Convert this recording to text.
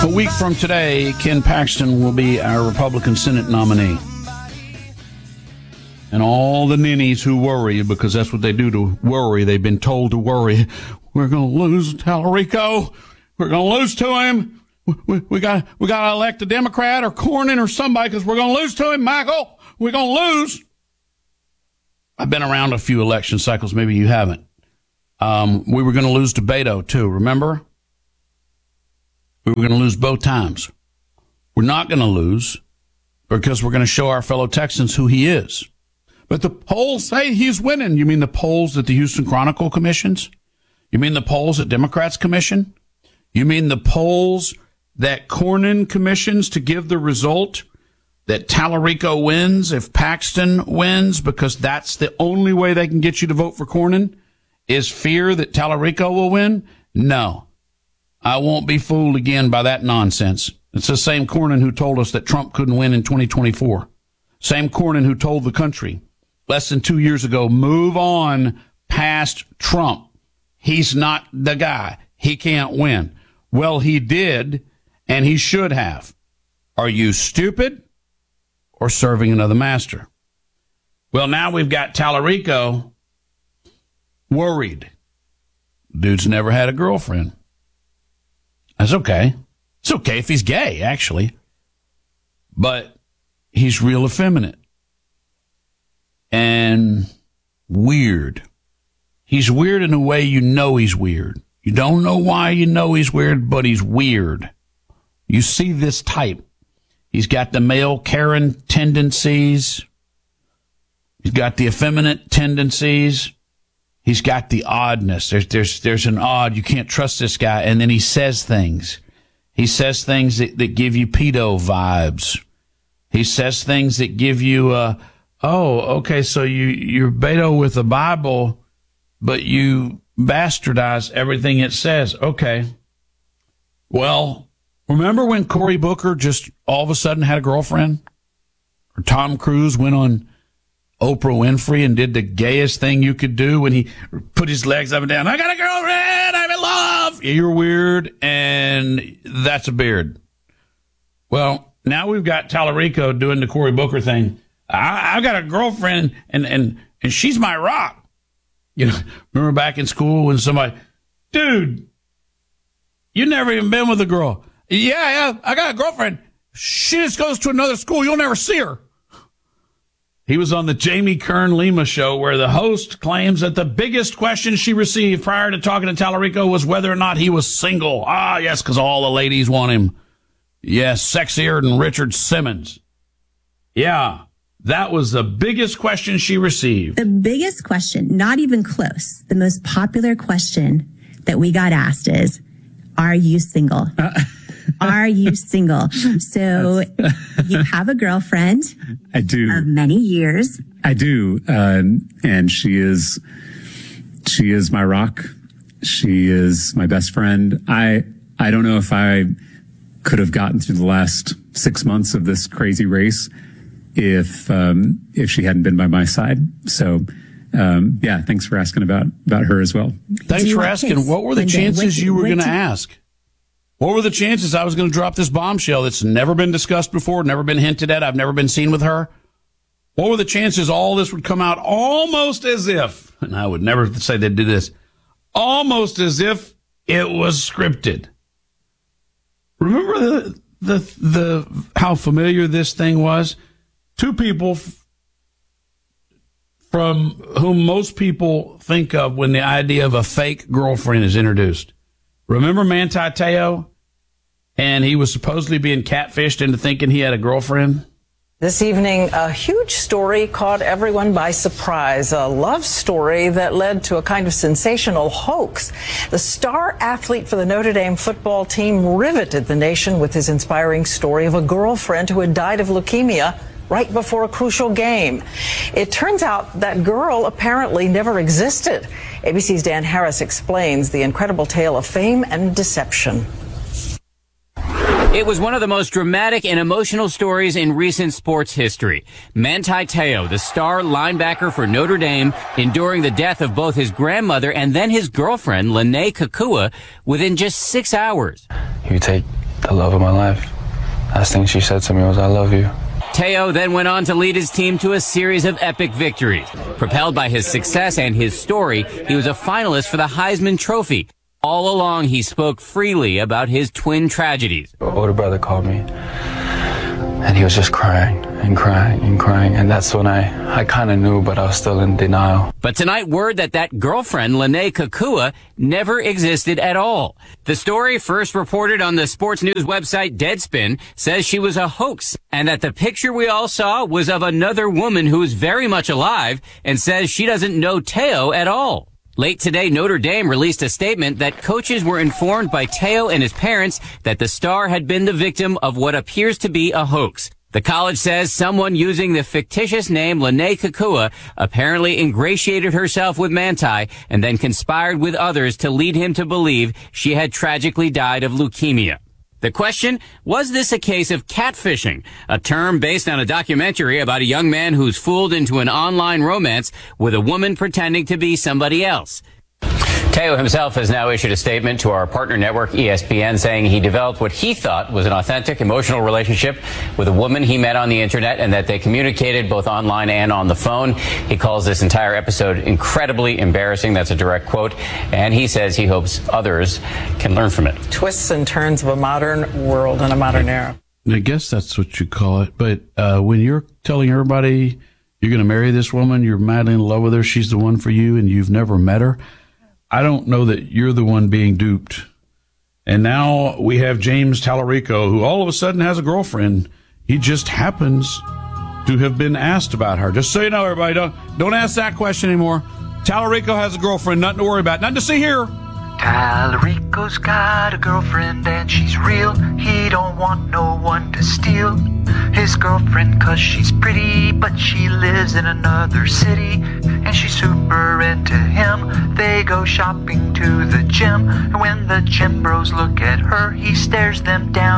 week from today, Ken Paxton will be our Republican Senate nominee. And all the ninnies who worry, because that's what they do to worry, they've been told to worry. We're going to lose Tallarico. We're going to lose to him. We got to elect a Democrat or Cornyn or somebody because we're going to lose to him, Michael. We're going to lose. I've been around a few election cycles. Maybe you haven't. We were going to lose to Beto, too. Remember? We were going to lose both times. We're not going to lose because we're going to show our fellow Texans who he is. But the polls say he's winning. You mean the polls that the Houston Chronicle commissions? You mean the polls that Democrats commission? You mean the polls that Cornyn commissions to give the result that Tallarico wins if Paxton wins, because that's the only way they can get you to vote for Cornyn, is fear that Tallarico will win? No. I won't be fooled again by that nonsense. It's the same Cornyn who told us that Trump couldn't win in 2024. Same Cornyn who told the country less than 2 years ago, move on past Trump. He's not the guy. He can't win. Well, he did, and he should have. Are you stupid or serving another master? Well, now we've got Tallarico worried. Dude's never had a girlfriend. That's okay. It's okay if he's gay, actually. But he's real effeminate. And weird. He's weird in a way you know he's weird. You don't know why you know he's weird, but he's weird. You see this type. He's got the male Karen tendencies. He's got the effeminate tendencies. He's got the oddness. There's an odd, you can't trust this guy. And then he says things. He says things that give you pedo vibes. He says things that give you, okay, so you're Beto with the Bible, but you bastardize everything it says. Okay. Well, remember when Cory Booker just all of a sudden had a girlfriend? Or Tom Cruise went on Oprah Winfrey and did the gayest thing you could do when he put his legs up and down. I got a girlfriend. I'm in love. You're weird, and that's a beard. Well, now we've got Tallarico doing the Cory Booker thing. I've got a girlfriend, and she's my rock. You know, remember back in school when somebody, dude, you never even been with a girl. Yeah, I got a girlfriend. She just goes to another school. You'll never see her. He was on the Jamie Kern Lima show where the host claims that the biggest question she received prior to talking to Tallarico was whether or not he was single. Ah, yes, because all the ladies want him. Yes, sexier than Richard Simmons. Yeah, that was the biggest question she received. The biggest question, not even close. The most popular question that we got asked is, are you single? Are you single? So you have a girlfriend. I do. Of many years. I do. And she is my rock. She is my best friend. I don't know if I could have gotten through the last 6 months of this crazy race if she hadn't been by my side. So, yeah, thanks for asking about her as well. Thanks for asking. What were the chances you were going to ask? What were the chances I was going to drop this bombshell that's never been discussed before, never been hinted at, I've never been seen with her? What were the chances all this would come out almost as if, and I would never say they'd do this, almost as if it was scripted? Remember the how familiar this thing was? Two people from whom most people think of when the idea of a fake girlfriend is introduced. Remember Manti Te'o? And he was supposedly being catfished into thinking he had a girlfriend? This evening, a huge story caught everyone by surprise. A love story that led to a kind of sensational hoax. The star athlete for the Notre Dame football team riveted the nation with his inspiring story of a girlfriend who had died of leukemia right before a crucial game. It turns out that girl apparently never existed. ABC's Dan Harris explains the incredible tale of fame and deception. It was one of the most dramatic and emotional stories in recent sports history. Manti Te'o, the star linebacker for Notre Dame, enduring the death of both his grandmother and then his girlfriend, Lene Kekua, within just 6 hours. You take the love of my life. Last thing she said to me was, I love you. Teo then went on to lead his team to a series of epic victories. Propelled by his success and his story, he was a finalist for the Heisman Trophy. All along, he spoke freely about his twin tragedies. My older brother called me, and he was just crying and crying and crying. And that's when I kind of knew, but I was still in denial. But tonight, word that girlfriend, Lennay Kekua, never existed at all. The story, first reported on the sports news website Deadspin, says she was a hoax and that the picture we all saw was of another woman who is very much alive and says she doesn't know Teo at all. Late today, Notre Dame released a statement that coaches were informed by Teo and his parents that the star had been the victim of what appears to be a hoax. The college says someone using the fictitious name Lennay Kekua apparently ingratiated herself with Manti and then conspired with others to lead him to believe she had tragically died of leukemia. The question, was this a case of catfishing, a term based on a documentary about a young man who's fooled into an online romance with a woman pretending to be somebody else? Teo himself has now issued a statement to our partner network, ESPN, saying he developed what he thought was an authentic, emotional relationship with a woman he met on the internet and that they communicated both online and on the phone. He calls this entire episode incredibly embarrassing. That's a direct quote. And he says he hopes others can learn from it. Twists and turns of a modern world and a modern era. I guess that's what you call it. But when you're telling everybody you're going to marry this woman, you're madly in love with her, she's the one for you, and you've never met her, I don't know that you're the one being duped. And now we have James Tallarico, who all of a sudden has a girlfriend. He just happens to have been asked about her. Just so you know, everybody, don't ask that question anymore. Tallarico has a girlfriend, nothing to worry about. Nothing to see here. Tallarico's got a girlfriend and she's real. He don't want no one to steal his girlfriend 'cause she's pretty, but she lives in another city and she's super into him. They go shopping to the gym, and when the gym bros look at her, he stares them down.